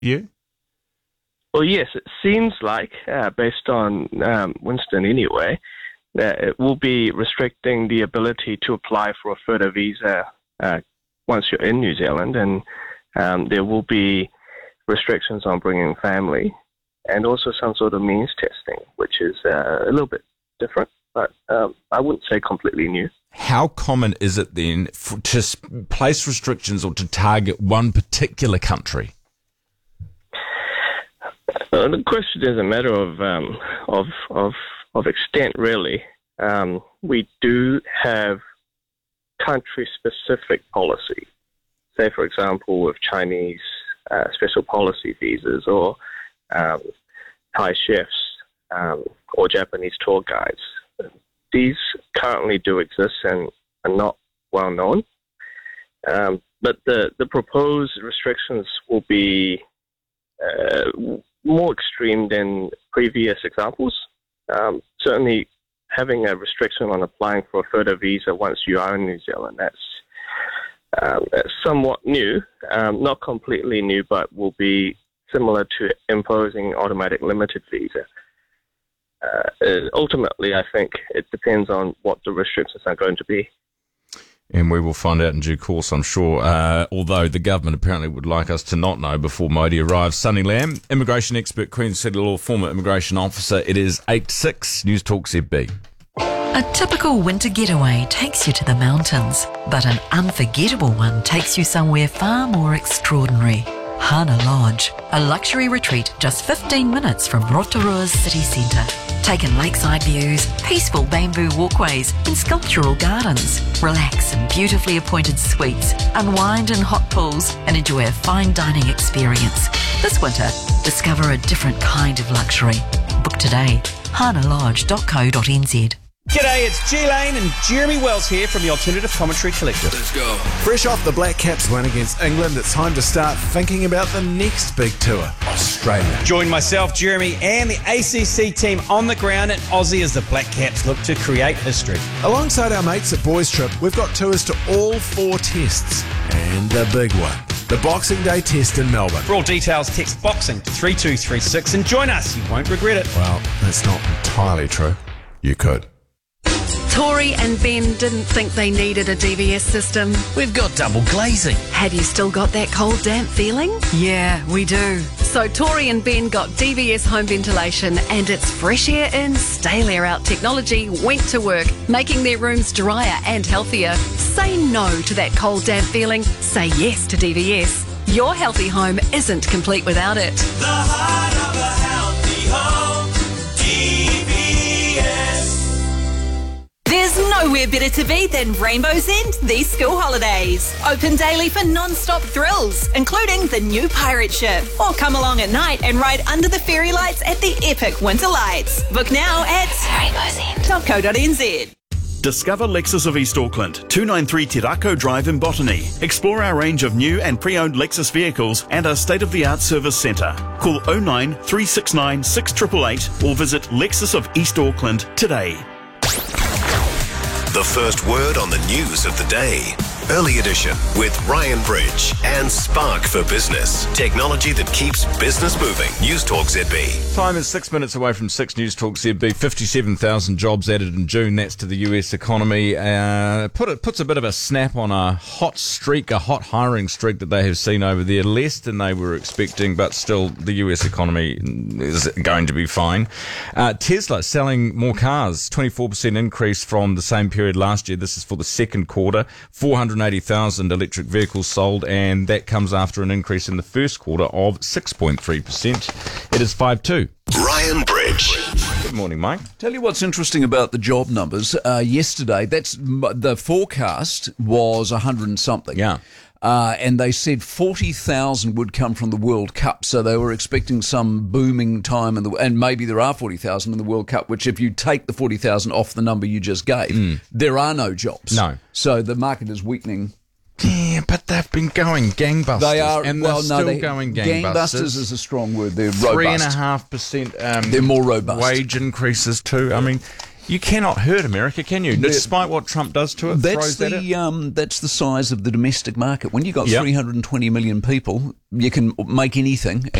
you? Well, yes, it seems like, based on Winston anyway, that it will be restricting the ability to apply for a further visa once you're in New Zealand, and there will be restrictions on bringing family, and also some sort of means testing, which is a little bit different, but I wouldn't say completely new. How common is it then to place restrictions or to target one particular country? The question is a matter of extent, really. We do have country-specific policy. Say, for example, with Chinese special policy visas, or Thai chefs, or Japanese tour guides. These currently do exist and are not well known. But the proposed restrictions will be more extreme than previous examples. Certainly, having a restriction on applying for a further visa once you are in New Zealand, that's somewhat new, not completely new, but will be similar to imposing automatic limited visa. Ultimately, I think it depends on what the restrictions are going to be. And we will find out in due course, I'm sure, although the government apparently would like us to not know before Modi arrives. Sunny Lamb, immigration expert, Queen City Law, former immigration officer. It is 8-6, News Talk ZB. A typical winter getaway takes you to the mountains, but an unforgettable one takes you somewhere far more extraordinary. Hana Lodge, a luxury retreat just 15 minutes from Rotorua's city centre. Take in lakeside views, peaceful bamboo walkways and sculptural gardens. Relax in beautifully appointed suites, unwind in hot pools and enjoy a fine dining experience. This winter, discover a different kind of luxury. Book today, hanalodge.co.nz. G'day, it's G Lane and Jeremy Wells here from the Alternative Commentary Collective. Let's go. Fresh off the Black Caps win against England, it's time to start thinking about the next big tour, Australia. Join myself, Jeremy, and the ACC team on the ground in Aussie as the Black Caps look to create history. Alongside our mates at Boys Trip, we've got tours to all 4 tests. And the big one, the Boxing Day test in Melbourne. For all details, text BOXING to 3236 and join us. You won't regret it. Well, that's not entirely true. You could. Tori and Ben didn't think they needed a DVS system. We've got double glazing. Have you still got that cold, damp feeling? Yeah, we do. So Tori and Ben got DVS home ventilation, and its fresh air in, stale air out technology went to work, making their rooms drier and healthier. Say no to that cold, damp feeling. Say yes to DVS. Your healthy home isn't complete without it. The heart of a healthy home, DVS. There's nowhere better to be than Rainbow's End these school holidays. Open daily for non-stop thrills, including the new pirate ship. Or come along at night and ride under the fairy lights at the epic winter lights. Book now at rainbowsend.co.nz. Discover Lexus of East Auckland, 293 Te Rako Drive in Botany. Explore our range of new and pre-owned Lexus vehicles and our state-of-the-art service centre. Call 09 369 6888 or visit Lexus of East Auckland today. The first word on the news of the day. Early edition with Ryan Bridge and Spark for Business. Technology that keeps business moving. News Talk ZB. Time is 6 minutes away from 6 News Talk ZB. 57,000 jobs added in June. That's to the US economy. Puts a bit of a snap on a hot hiring streak that they have seen over there. Less than they were expecting, but still the US economy is going to be fine. Tesla selling more cars. 24% increase from the same period last year. This is for the second quarter. 480,000 electric vehicles sold, and that comes after an increase in the first quarter of 6.3%. It is 5-2. Ryan Bridge. Good morning, Mike. Tell you what's interesting about the job numbers. Yesterday, the forecast was 100 and something. Yeah. And they said 40,000 would come from the World Cup, so they were expecting some booming time, and maybe there are 40,000 in the World Cup, which if you take the 40,000 off the number you just gave, there are no jobs. No. So the market is weakening. Yeah, but they've been going gangbusters. They are, and they're still going gangbusters. Gangbusters is a strong word. They're robust. 3.5%. They're more robust. Wage increases too. I mean, You cannot hurt America, can you? Despite what Trump does to it, That's throws at it. that's the size of the domestic market. When you've got Yep. 320 million people, you can make anything.